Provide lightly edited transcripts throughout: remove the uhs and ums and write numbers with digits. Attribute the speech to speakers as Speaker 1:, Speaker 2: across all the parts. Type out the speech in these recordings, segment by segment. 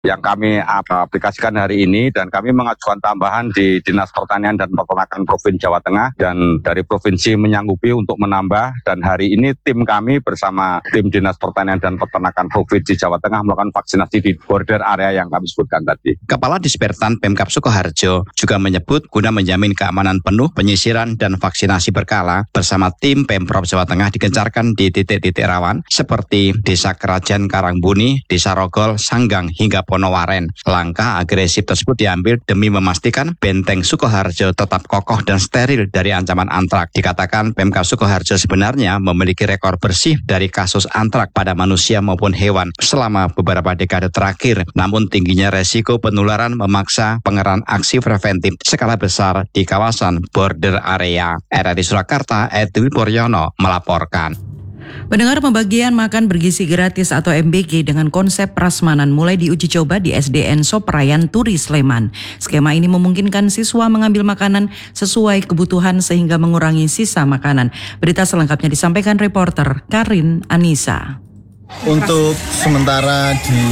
Speaker 1: yang kami aplikasikan hari ini, dan kami mengajukan tambahan di Dinas Pertanian dan Peternakan Provinsi Jawa Tengah, dan dari provinsi menyanggupi untuk menambah, dan hari ini tim kami bersama tim Dinas Pertanian dan Peternakan Provinsi Jawa Tengah melakukan vaksinasi di border area yang kami sebutkan tadi.
Speaker 2: Kepala Dispertan Pemkab Sukoharjo juga menyebut guna menjamin keamanan penuh, penyisiran dan vaksinasi berkala bersama tim Pemprov Jawa Tengah digencarkan di titik-titik rawan seperti Desa Kerajaan Karangbuni, Desa Rogol, Sanggang hingga Ponowaren. Langkah agresif tersebut diambil demi memastikan benteng Sukoharjo tetap kokoh dan steril dari ancaman antrak. Dikatakan Pemkab Sukoharjo sebenarnya memiliki rekor bersih dari kasus antrak pada manusia maupun hewan selama beberapa dekade terakhir. Namun tingginya resiko penularan memaksa pengerahan aksi preventif skala besar di kawasan border area. RRI Surakarta, Edwin Puryono melaporkan.
Speaker 3: Pendengar, pembagian makan bergizi gratis atau MBG dengan konsep prasmanan mulai diuji coba di SDN Soprayan Turi Sleman. Skema ini memungkinkan siswa mengambil makanan sesuai kebutuhan sehingga mengurangi sisa makanan. Berita selengkapnya disampaikan reporter Karin Anissa.
Speaker 4: Untuk sementara di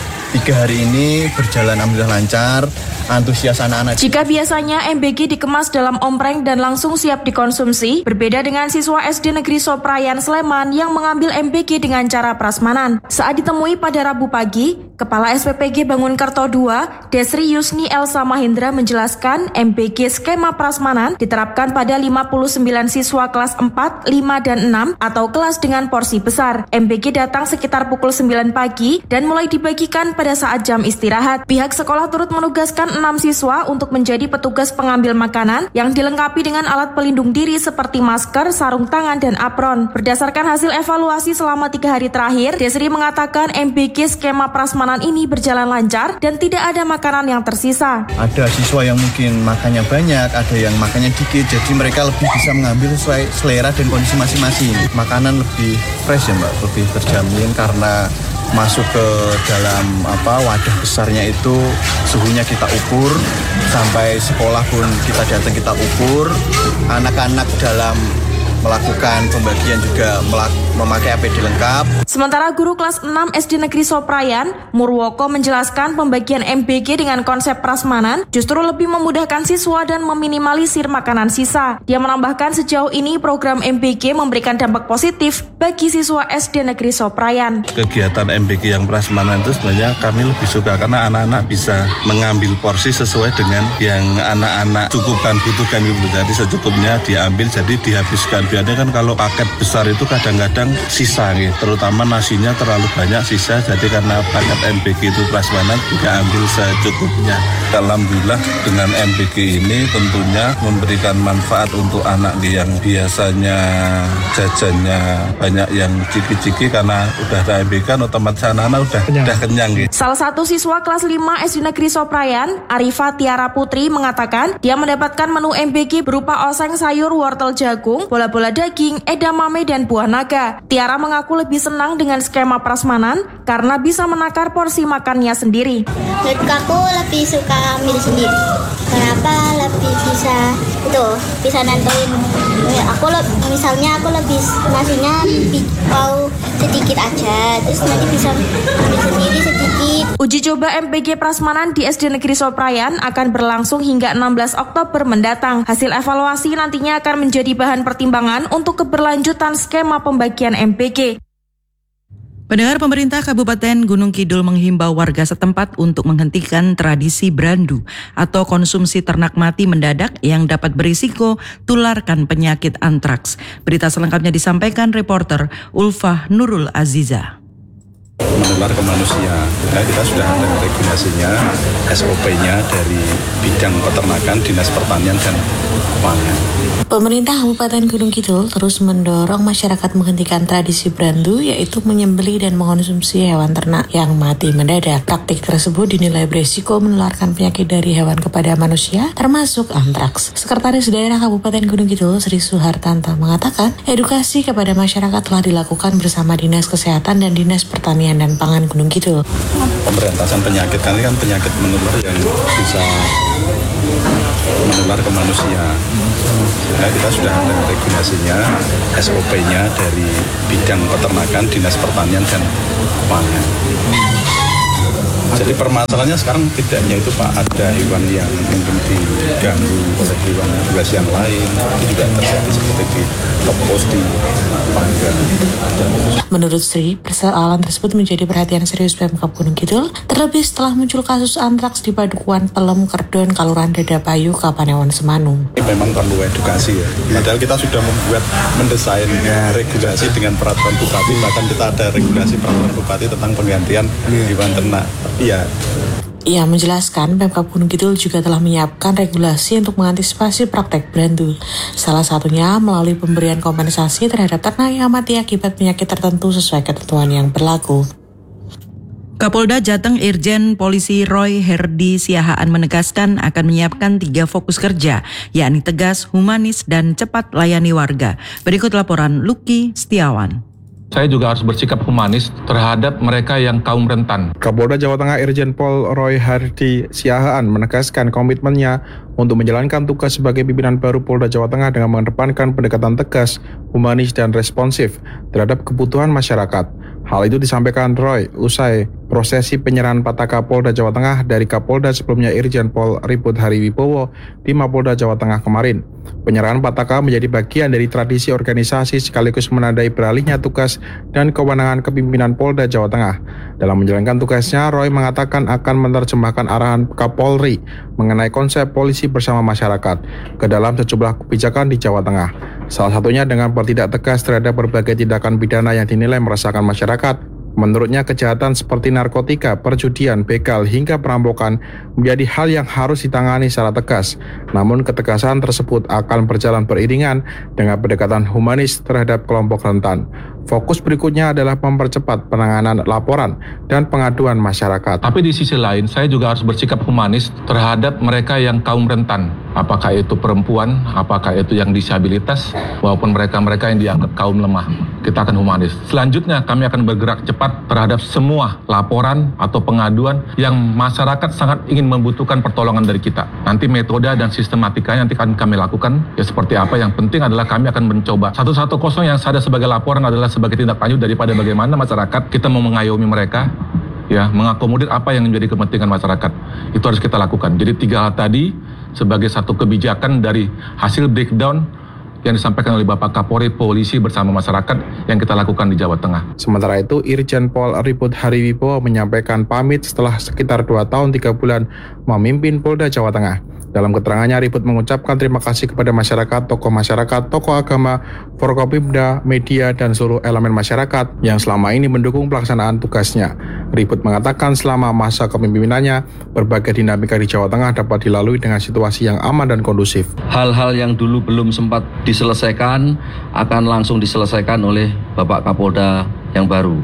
Speaker 4: 3 hari ini berjalan alhamdulillah lancar, antusias anak-anak.
Speaker 5: Jika biasanya MBG dikemas dalam ompreng dan langsung siap dikonsumsi, berbeda dengan siswa SD Negeri Soprayan Sleman yang mengambil MBG dengan cara prasmanan. Saat ditemui pada Rabu pagi, Kepala SPPG Bangunkerto II, Desri Yusni Elsa Mahendra menjelaskan MBG skema prasmanan diterapkan pada 59 siswa kelas 4, 5, dan 6 atau kelas dengan porsi besar. MBG datang sekitar pukul 9 pagi dan mulai dibagikan pada saat jam istirahat. Pihak sekolah turut menugaskan 6 siswa untuk menjadi petugas pengambil makanan yang dilengkapi dengan alat pelindung diri seperti masker, sarung tangan, dan apron. Berdasarkan hasil evaluasi selama 3 hari terakhir, Desri mengatakan MBG skema prasmanan ini berjalan lancar dan tidak ada makanan yang tersisa.
Speaker 4: Ada siswa yang mungkin makannya banyak, ada yang makannya dikit, jadi mereka lebih bisa mengambil sesuai selera dan kondisi masing-masing. Makanan lebih fresh ya Mbak, lebih terjamin karena masuk ke dalam wadah besarnya itu suhunya kita ukur, sampai sekolah pun kita datang kita ukur. Anak-anak dalam melakukan pembagian juga memakai APD lengkap.
Speaker 5: Sementara guru kelas 6 SD Negeri Soprayan, Murwoko menjelaskan pembagian MBG dengan konsep prasmanan justru lebih memudahkan siswa dan meminimalisir makanan sisa. Dia menambahkan sejauh ini program MBG memberikan dampak positif bagi siswa SD Negeri Soprayan.
Speaker 6: Kegiatan MBG yang prasmanan itu sebenarnya kami lebih suka karena anak-anak bisa mengambil porsi sesuai dengan yang anak-anak cukupkan, butuhkan gitu. Jadi secukupnya diambil, jadi dihabiskan. Biasanya kan kalau paket besar itu kadang-kadang sisa gitu. Terutama nasinya terlalu banyak sisa, jadi karena paket MBG itu prasmanan tidak ambil secukupnya. Alhamdulillah dengan MBG ini tentunya memberikan manfaat untuk anak yang biasanya jajannya banyak yang ciki-ciki, karena udah ada MBG kan otomatis anak-anak udah kenyang gitu.
Speaker 5: Salah satu siswa kelas 5 SD Negeri Soprayan, Arifa Tiara Putri, mengatakan dia mendapatkan menu MBG berupa oseng sayur, wortel jagung, bola-bola daging, edamame, dan buah naga. Tiara mengaku lebih senang dengan skema prasmanan karena bisa menakar porsi makannya sendiri.
Speaker 7: Menurut aku lebih suka ambil sendiri. Kenapa lebih bisa nentuin. Misalnya aku lebih nasinya mau sedikit aja, terus nanti bisa ambil sendiri sedikit.
Speaker 5: Uji coba MBG prasmanan di SD Negeri Soprayan akan berlangsung hingga 16 Oktober mendatang. Hasil evaluasi nantinya akan menjadi bahan pertimbangan untuk keberlanjutan skema pembagian MBG.
Speaker 3: Pendengar, pemerintah Kabupaten Gunung Kidul menghimbau warga setempat untuk menghentikan tradisi brandu atau konsumsi ternak mati mendadak yang dapat berisiko tularkan penyakit antraks. Berita selengkapnya disampaikan reporter Ulfah Nurul Aziza.
Speaker 6: Menular ke manusia. Nah, kita sudah ada regulasinya, SOP-nya dari bidang peternakan, Dinas Pertanian dan Pangan.
Speaker 8: Pemerintah Kabupaten Gunung Kidul terus mendorong masyarakat menghentikan tradisi brandu, yaitu menyembelih dan mengonsumsi hewan ternak yang mati mendadak. Praktik tersebut dinilai berisiko menularkan penyakit dari hewan kepada manusia, termasuk antraks. Sekretaris Daerah Kabupaten Gunung Kidul, Sri Suhartanto, mengatakan edukasi kepada masyarakat telah dilakukan bersama Dinas Kesehatan dan Dinas Pertanian dan Pangan Gunung Kidul.
Speaker 6: Pemberantasan penyakit kan penyakit menular yang bisa menular ke manusia. Nah, kita sudah ada regulasinya, SOP-nya dari bidang peternakan, Dinas Pertanian dan Pangan. Jadi permasalahannya sekarang tidak hanya itu Pak, ada hewan yang mungkin diganggu oleh hewan buas yang lain, itu juga terjadi seperti di Tepos, di Panggang.
Speaker 8: Menurut Sri, persoalan tersebut menjadi perhatian serius Pemkab Gunung Kidul, terlebih setelah muncul kasus antraks di Padukuhan Pelem Kerdon, Kalurahan Dadapayu, Kapanewon, Semanung.
Speaker 6: Ini memang perlu edukasi ya. Padahal kita sudah mendesain regulasi dengan peraturan bupati, bahkan kita ada regulasi peraturan bupati tentang penggantian hewan ternak. Iya.
Speaker 8: Ia menjelaskan Pemkab Gunung Kidul juga telah menyiapkan regulasi untuk mengantisipasi praktek berandul. Salah satunya melalui pemberian kompensasi terhadap ternak yang mati akibat penyakit tertentu sesuai ketentuan yang berlaku.
Speaker 3: Kapolda Jateng Irjen Polisi Roy Herdi Siahaan menegaskan akan menyiapkan 3 fokus kerja, yakni tegas, humanis, dan cepat layani warga. Berikut laporan Lucky Setiawan.
Speaker 9: Saya juga harus bersikap humanis terhadap mereka yang kaum rentan.
Speaker 10: Kapolda Jawa Tengah Irjen Pol Roy Herdi Siahaan menegaskan komitmennya untuk menjalankan tugas sebagai pimpinan baru Polda Jawa Tengah dengan mengedepankan pendekatan tegas, humanis, dan responsif terhadap kebutuhan masyarakat. Hal itu disampaikan Roy usai prosesi penyerahan Pataka Polda Jawa Tengah dari Kapolda sebelumnya Irjen Pol Riput Hariwibowo di Mapolda Jawa Tengah kemarin. Penyerahan Pataka menjadi bagian dari tradisi organisasi sekaligus menandai beralihnya tugas dan kewenangan kepimpinan Polda Jawa Tengah. Dalam menjalankan tugasnya, Roy mengatakan akan menerjemahkan arahan Kapolri mengenai konsep polisi bersama masyarakat ke dalam sejumlah kebijakan di Jawa Tengah. Salah satunya dengan bertindak tegas terhadap berbagai tindakan pidana yang dinilai meresahkan masyarakat. Menurutnya kejahatan seperti narkotika, perjudian, begal, hingga perampokan menjadi hal yang harus ditangani secara tegas. Namun ketegasan tersebut akan berjalan beriringan dengan pendekatan humanis terhadap kelompok rentan. Fokus berikutnya adalah mempercepat penanganan laporan dan pengaduan masyarakat.
Speaker 9: Tapi di sisi lain, saya juga harus bersikap humanis terhadap mereka yang kaum rentan. Apakah itu perempuan, apakah itu yang disabilitas, maupun mereka-mereka yang dianggap kaum lemah. Kita akan humanis. Selanjutnya, kami akan bergerak cepat terhadap semua laporan atau pengaduan yang masyarakat sangat ingin membutuhkan pertolongan dari kita. Nanti metode dan sistematikanya nanti akan kami lakukan. Ya seperti apa, yang penting adalah kami akan mencoba. 110 yang ada sebagai laporan adalah sebagai tindak lanjut daripada bagaimana masyarakat kita mau mengayomi mereka, ya, mengakomodir apa yang menjadi kepentingan masyarakat. Itu harus kita lakukan. Jadi 3 hal tadi sebagai satu kebijakan dari hasil breakdown yang disampaikan oleh Bapak Kapolri, polisi bersama masyarakat yang kita lakukan di Jawa Tengah.
Speaker 10: Sementara itu, Irjen Pol Riput Hariwibowo menyampaikan pamit setelah sekitar 2 tahun 3 bulan memimpin Polda Jawa Tengah. Dalam keterangannya, Riput mengucapkan terima kasih kepada masyarakat, tokoh agama, Forkopimda, media, dan seluruh elemen masyarakat yang selama ini mendukung pelaksanaan tugasnya. Riput mengatakan selama masa kepemimpinannya, berbagai dinamika di Jawa Tengah dapat dilalui dengan situasi yang aman dan kondusif.
Speaker 11: Hal-hal yang dulu belum sempat diselesaikan akan langsung diselesaikan oleh Bapak Kapolda yang baru.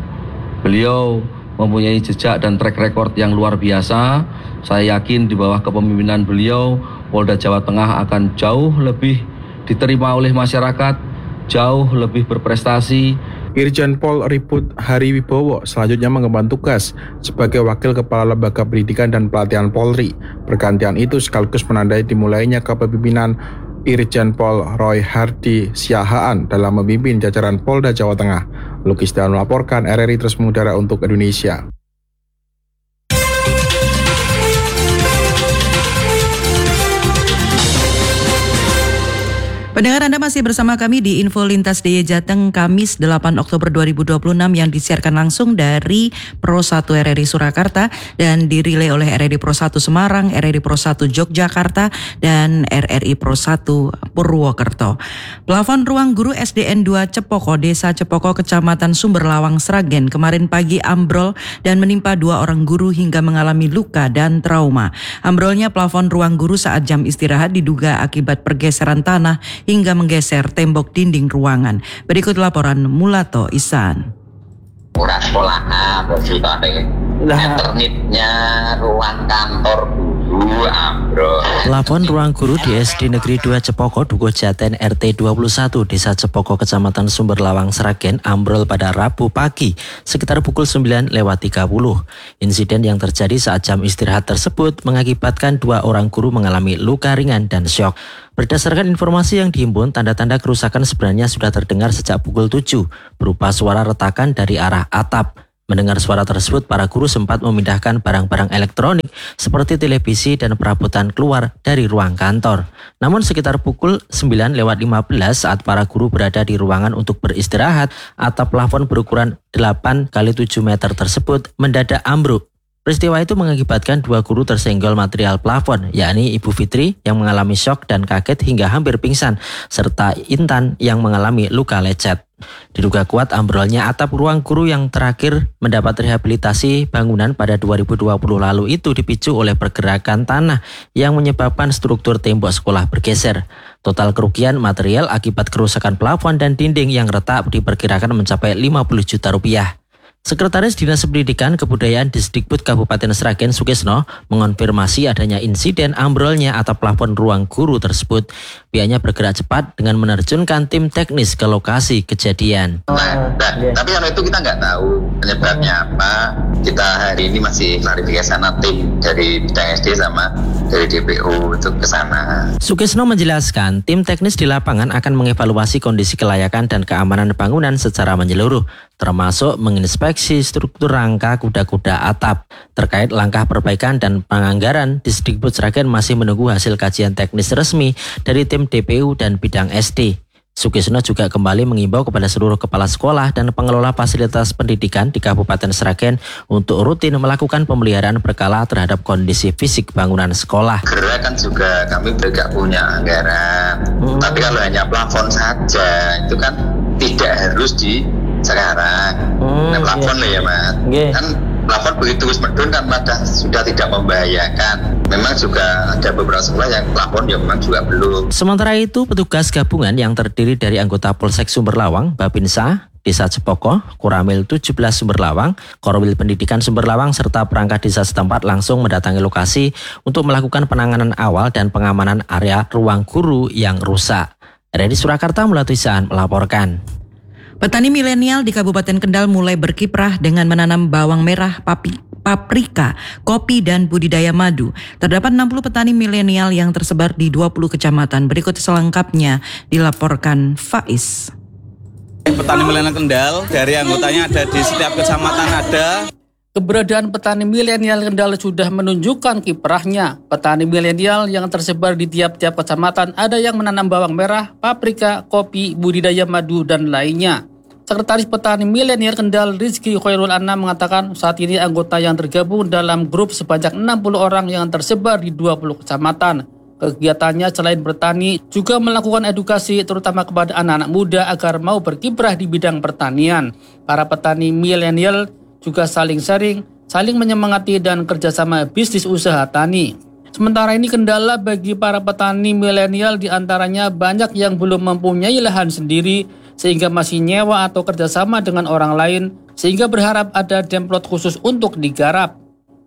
Speaker 11: Beliau mempunyai jejak dan track record yang luar biasa. Saya yakin di bawah kepemimpinan beliau, Polda Jawa Tengah akan jauh lebih diterima oleh masyarakat, jauh lebih berprestasi.
Speaker 10: Irjen Pol Riput Hariwibowo selanjutnya mengemban tugas sebagai Wakil Kepala Lembaga Pendidikan dan Pelatihan Polri. Pergantian itu sekaligus menandai dimulainya kepemimpinan Irjen Pol Roy Herdi Siahaan dalam memimpin jajaran Polda Jawa Tengah. Lucky Setiawan melaporkan, RRI terus mengudara untuk Indonesia.
Speaker 3: Pendengar, Anda masih bersama kami di Info Lintas DIY Jateng Kamis 8 Oktober 2026 yang disiarkan langsung dari Pro 1 RRI Surakarta dan dirilai oleh RRI Pro 1 Semarang, RRI Pro 1 Yogyakarta, dan RRI Pro 1 Purwokerto. Plafon ruang guru SDN 2 Cepoko, Desa Cepoko, Kecamatan Sumberlawang, Sragen kemarin pagi ambrol dan menimpa 2 orang guru hingga mengalami luka dan trauma. Ambrolnya plafon ruang guru saat jam istirahat diduga akibat pergeseran tanah hingga menggeser tembok dinding ruangan. Berikut laporan Mulato Isan.
Speaker 12: Murah sekolahan, internetnya, ruang kantor guru ambrol.
Speaker 13: Plafon ruang guru di SD Negeri 2 Cepoko, Dukuh Jaten, RT 21, Desa Cepoko, Kecamatan Sumberlawang, Sragen, ambrol pada Rabu pagi sekitar pukul 9:30. Insiden yang terjadi saat jam istirahat tersebut mengakibatkan 2 orang guru mengalami luka ringan dan syok. Berdasarkan informasi yang dihimpun, tanda-tanda kerusakan sebenarnya sudah terdengar sejak pukul 7, berupa suara retakan dari arah atap. Mendengar suara tersebut, para guru sempat memindahkan barang-barang elektronik seperti televisi dan perabotan keluar dari ruang kantor. Namun sekitar pukul 9:15 saat para guru berada di ruangan untuk beristirahat, atap plafon berukuran 8 x 7 meter tersebut mendadak ambruk. Peristiwa itu mengakibatkan 2 guru tersenggol material plafon, yakni Ibu Fitri yang mengalami syok dan kaget hingga hampir pingsan, serta Intan yang mengalami luka lecet. Diduga kuat ambrolnya atap ruang guru yang terakhir mendapat rehabilitasi bangunan pada 2020 lalu itu dipicu oleh pergerakan tanah yang menyebabkan struktur tembok sekolah bergeser. Total kerugian material akibat kerusakan plafon dan dinding yang retak diperkirakan mencapai 50 juta rupiah. Sekretaris Dinas Pendidikan Kebudayaan Disdikbud Kabupaten Sragen Sukesno mengonfirmasi adanya insiden ambrolnya atap plafon ruang guru tersebut. Pihaknya bergerak cepat dengan menerjunkan tim teknis ke lokasi kejadian.
Speaker 12: Tapi kalau itu kita nggak tahu penyebabnya apa. Kita hari ini masih klarifikasi sana, tim dari bidang SD sama dari DPU itu ke sana.
Speaker 13: Sukesno menjelaskan tim teknis di lapangan akan mengevaluasi kondisi kelayakan dan keamanan bangunan secara menyeluruh, termasuk menginspeksi struktur rangka kuda-kuda atap. Terkait langkah perbaikan dan penganggaran, Disdikbud Sragen masih menunggu hasil kajian teknis resmi dari tim DPU dan bidang SD. Sukesno juga kembali mengimbau kepada seluruh kepala sekolah dan pengelola fasilitas pendidikan di Kabupaten Sragen untuk rutin melakukan pemeliharaan berkala terhadap kondisi fisik bangunan sekolah.
Speaker 12: Kan juga kami juga punya anggaran, tapi kalau hanya plafon saja itu kan tidak harus di sekarang. Plafon ya Mas. Kan plafon begitu medun kan sudah tidak membahayakan. Memang juga ada beberapa sekolah yang plafon yang memang juga belum.
Speaker 13: Sementara itu, petugas gabungan yang terdiri dari anggota Polsek Sumberlawang, Babinsa, Desa Cepoko, Kuramil 17 Sumberlawang, Korwil Pendidikan Sumberlawang, serta perangkat desa setempat langsung mendatangi lokasi untuk melakukan penanganan awal dan pengamanan area ruang guru yang rusak. Redi Surakarta Mulatuisaan melaporkan.
Speaker 3: Petani milenial di Kabupaten Kendal mulai berkiprah dengan menanam bawang merah, paprika, kopi, dan budidaya madu. Terdapat 60 petani milenial yang tersebar di 20 kecamatan. Berikut selengkapnya dilaporkan Faiz.
Speaker 14: Petani milenial Kendal, dari anggotanya ada di setiap kecamatan ada.
Speaker 15: Keberadaan petani milenial Kendal sudah menunjukkan kiprahnya. Petani milenial yang tersebar di tiap-tiap kecamatan ada yang menanam bawang merah, paprika, kopi, budidaya madu, dan lainnya. Sekretaris Petani Milenial Kendal Rizky Khairul Anam mengatakan saat ini anggota yang tergabung dalam grup sebanyak 60 orang yang tersebar di 20 kecamatan. Kegiatannya selain bertani juga melakukan edukasi terutama kepada anak-anak muda agar mau berkiprah di bidang pertanian. Para petani milenial juga saling sharing, saling menyemangati dan kerjasama bisnis usaha tani. Sementara ini kendala bagi para petani milenial diantaranya banyak yang belum mempunyai lahan sendiri sehingga masih nyewa atau kerjasama dengan orang lain sehingga berharap ada demplot khusus untuk digarap.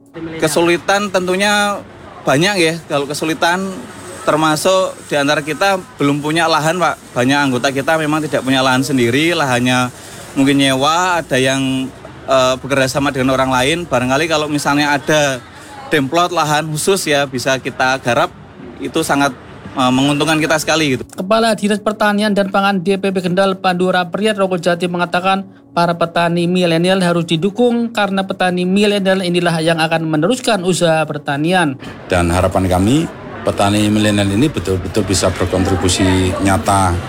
Speaker 14: Kesulitan tentunya banyak ya, kalau kesulitan termasuk diantara kita belum punya lahan Pak. Banyak anggota kita memang tidak punya lahan sendiri, lahannya mungkin nyewa, ada yang bekerja sama dengan orang lain. Barangkali kalau misalnya ada demplot lahan khusus ya bisa kita garap, itu sangat menguntungkan kita sekali gitu.
Speaker 15: Kepala Dinas Pertanian dan Pangan DPP Kendal Pandura Priyat Rokojati mengatakan para petani milenial harus didukung karena petani milenial inilah yang akan meneruskan usaha pertanian.
Speaker 16: Dan harapan kami petani milenial ini betul-betul bisa berkontribusi nyata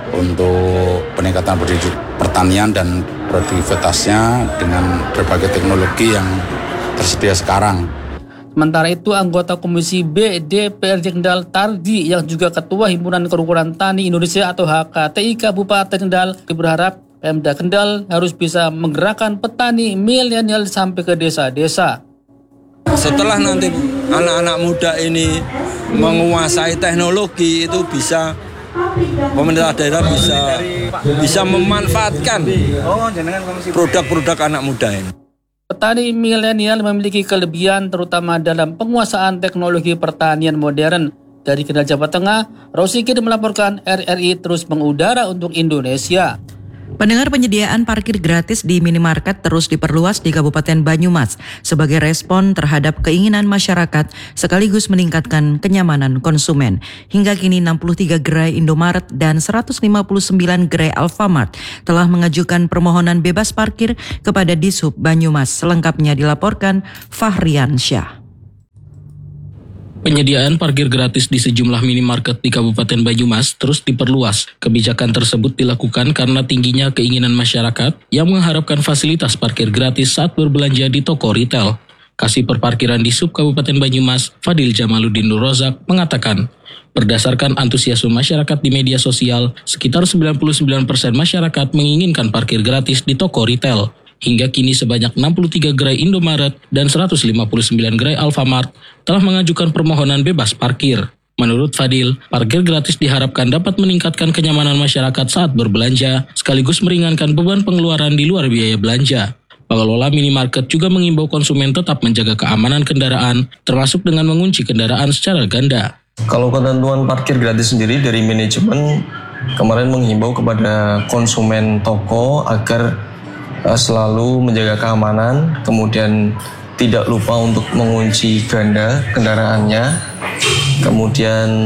Speaker 16: untuk peningkatan pertanian dan produktivitasnya dengan berbagai teknologi yang tersedia sekarang.
Speaker 15: Sementara itu, anggota Komisi B DPRD Kendal Tardi yang juga Ketua Himpunan Kerukunan Tani Indonesia atau HKTI Kabupaten Kendal berharap Pemda Kendal harus bisa menggerakkan petani milenial sampai ke desa-desa.
Speaker 17: Setelah nanti anak-anak muda ini menguasai teknologi, itu bisa pemerintah daerah bisa memanfaatkan produk-produk anak muda ini.
Speaker 15: Petani milenial memiliki kelebihan terutama dalam penguasaan teknologi pertanian modern. Dari Kendal, Jawa Tengah, Rosikir melaporkan RRI terus mengudara untuk Indonesia.
Speaker 3: Pendengar, penyediaan parkir gratis di minimarket terus diperluas di Kabupaten Banyumas sebagai respon terhadap keinginan masyarakat sekaligus meningkatkan kenyamanan konsumen. Hingga kini 63 gerai Indomaret dan 159 gerai Alfamart telah mengajukan permohonan bebas parkir kepada Dishub Banyumas. Selengkapnya dilaporkan Fahrian Syah.
Speaker 18: Penyediaan parkir gratis di sejumlah minimarket di Kabupaten Banyumas terus diperluas. Kebijakan tersebut dilakukan karena tingginya keinginan masyarakat yang mengharapkan fasilitas parkir gratis saat berbelanja di toko retail. Kasih Perparkiran Dishub Kabupaten Banyumas, Fadil Jamaluddin Nur Rozak, mengatakan, berdasarkan antusiasme masyarakat di media sosial, sekitar 99% masyarakat menginginkan parkir gratis di toko retail. Hingga kini sebanyak 63 gerai Indomaret dan 159 gerai Alfamart telah mengajukan permohonan bebas parkir. Menurut Fadil, parkir gratis diharapkan dapat meningkatkan kenyamanan masyarakat saat berbelanja, sekaligus meringankan beban pengeluaran di luar biaya belanja. Pengelola minimarket juga mengimbau konsumen tetap menjaga keamanan kendaraan, termasuk dengan mengunci kendaraan secara ganda.
Speaker 19: Kalau ketentuan parkir gratis sendiri dari manajemen kemarin menghimbau kepada konsumen toko agar selalu menjaga keamanan, kemudian tidak lupa untuk mengunci ganda kendaraannya, kemudian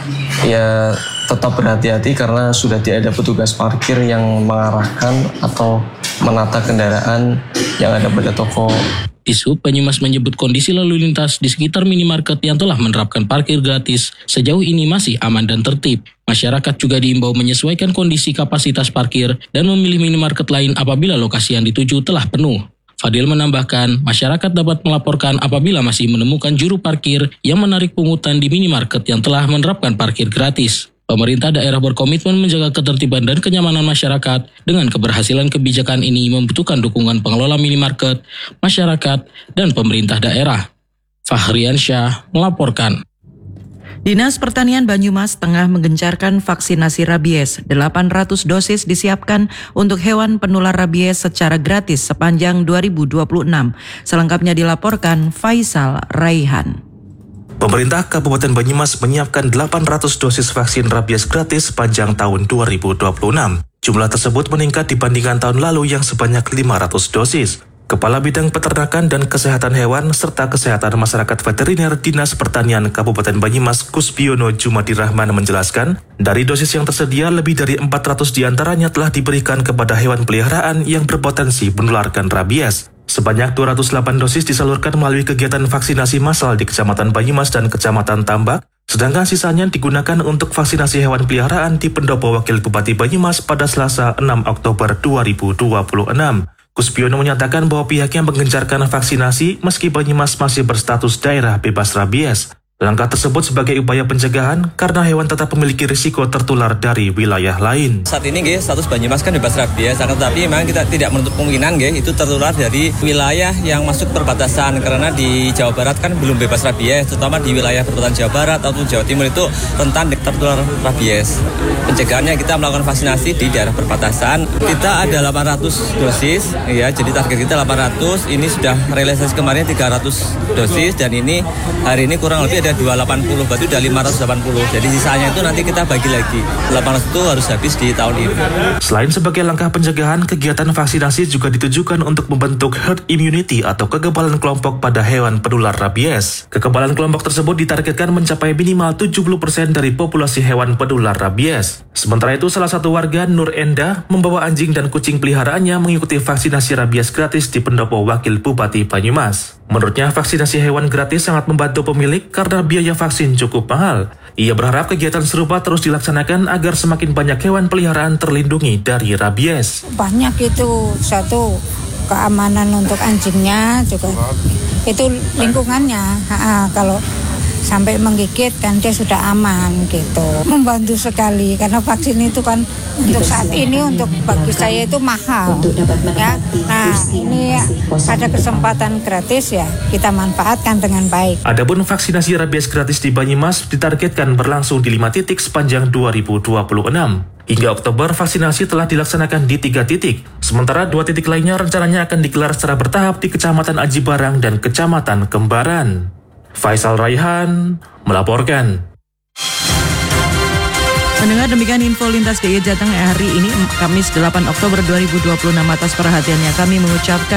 Speaker 19: ya tetap berhati-hati karena sudah tidak ada petugas parkir yang mengarahkan atau menata kendaraan yang ada pada toko.
Speaker 18: Dishub Banyumas menyebut kondisi lalu lintas di sekitar minimarket yang telah menerapkan parkir gratis sejauh ini masih aman dan tertib. Masyarakat juga diimbau menyesuaikan kondisi kapasitas parkir dan memilih minimarket lain apabila lokasi yang dituju telah penuh. Fadil menambahkan, masyarakat dapat melaporkan apabila masih menemukan juru parkir yang menarik pungutan di minimarket yang telah menerapkan parkir gratis. Pemerintah daerah berkomitmen menjaga ketertiban dan kenyamanan masyarakat. Dengan keberhasilan kebijakan ini membutuhkan dukungan pengelola minimarket, masyarakat, dan pemerintah daerah. Fahrian Syah melaporkan.
Speaker 3: Dinas Pertanian Banyumas tengah menggencarkan vaksinasi rabies. 800 dosis disiapkan untuk hewan penular rabies secara gratis sepanjang 2026. Selengkapnya dilaporkan Faisal Raihan.
Speaker 20: Pemerintah Kabupaten Banyumas menyiapkan 800 dosis vaksin rabies gratis sepanjang tahun 2026. Jumlah tersebut meningkat dibandingkan tahun lalu yang sebanyak 500 dosis. Kepala Bidang Peternakan dan Kesehatan Hewan serta Kesehatan Masyarakat Veteriner Dinas Pertanian Kabupaten Banyumas Kuspiono Jumadi Rahman menjelaskan, dari dosis yang tersedia lebih dari 400 diantaranya telah diberikan kepada hewan peliharaan yang berpotensi menularkan rabies. Sebanyak 208 dosis disalurkan melalui kegiatan vaksinasi massal di Kecamatan Banyumas dan Kecamatan Tambak, sedangkan sisanya digunakan untuk vaksinasi hewan peliharaan di Pendopo Wakil Bupati Banyumas pada Selasa 6 Oktober 2026. Kuspiono menyatakan bahwa pihaknya menggencarkan vaksinasi meski Banyumas masih berstatus daerah bebas rabies. Langkah tersebut sebagai upaya pencegahan karena hewan tetap memiliki risiko tertular dari wilayah lain.
Speaker 21: Saat ini status Banyumas kan bebas rabies, tetapi memang kita tidak menutup kemungkinan itu tertular dari wilayah yang masuk perbatasan, karena di Jawa Barat kan belum bebas rabies, terutama di wilayah perbatasan Jawa Barat atau Jawa Timur itu rentan tertular rabies. Pencegahannya kita melakukan vaksinasi di daerah perbatasan. Kita ada 800 dosis, ya, jadi target kita 800. Ini sudah realisasi kemarin 300 dosis dan ini hari ini kurang lebih ada 280, berarti udah 580. Jadi sisanya itu nanti kita bagi lagi. 800 itu harus habis di tahun ini.
Speaker 20: Selain sebagai langkah pencegahan, kegiatan vaksinasi juga ditujukan untuk membentuk herd immunity atau kekebalan kelompok pada hewan penular rabies. Kekebalan kelompok tersebut ditargetkan mencapai minimal 70% dari populasi hewan penular rabies. Sementara itu, salah satu warga, Nur Enda, membawa anjing dan kucing peliharaannya mengikuti vaksinasi rabies gratis di Pendopo Wakil Bupati Banyumas. Menurutnya, vaksinasi hewan gratis sangat membantu pemilik karena biaya vaksin cukup mahal. Ia berharap kegiatan serupa terus dilaksanakan agar semakin banyak hewan peliharaan terlindungi dari rabies.
Speaker 22: Banyak itu, satu keamanan untuk anjingnya juga, itu lingkungannya. Kalau sampai menggigit kan dia sudah aman gitu. Membantu sekali karena vaksin itu kan untuk saat ini untuk bagi saya itu mahal. Ya. Nah, ini ada kesempatan gratis ya, kita manfaatkan dengan baik.
Speaker 20: Adapun vaksinasi rabies gratis di Banyumas ditargetkan berlangsung di 5 titik sepanjang 2026. Hingga Oktober, vaksinasi telah dilaksanakan di 3 titik. Sementara 2 titik lainnya rencananya akan digelar secara bertahap di Kecamatan Aji Barang dan Kecamatan Kembaran. Faisal Raihan melaporkan.
Speaker 3: Mendengar demikian info lintas DIY Jateng hari ini Kamis 8 Oktober 2026. Atas perhatiannya kami mengucapkan